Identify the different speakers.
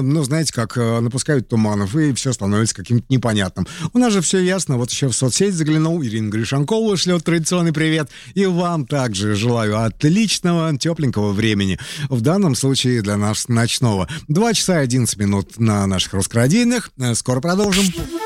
Speaker 1: ну, знаете, как напускают туманов, и все становится каким-то непонятным. У нас же все ясно. Вот еще в соцсеть заглянул. Ирина Гришанкова шлет традиционный привет. И вам также желаю отличного, тепленького времени. В данном случае для нас ночного. 2 часа 11 минут на наших русскородийных. Скоро продолжим.